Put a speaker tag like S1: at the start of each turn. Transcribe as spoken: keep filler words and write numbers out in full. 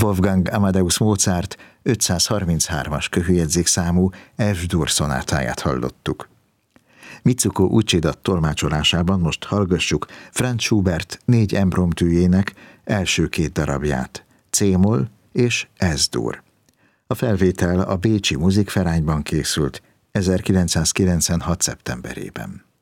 S1: Wolfgang Amadeus Mozart ötszázharminchárom-as köhőjegyzékszámú F-dur szonátáját hallottuk. Mitsuko Uchida tolmácsolásában most hallgassuk Franz Schubert négy impromptujének első két darabját, C-moll és S-dur. A felvétel a bécsi Musikvereinben készült ezerkilencszázkilencvenhat. szeptemberében.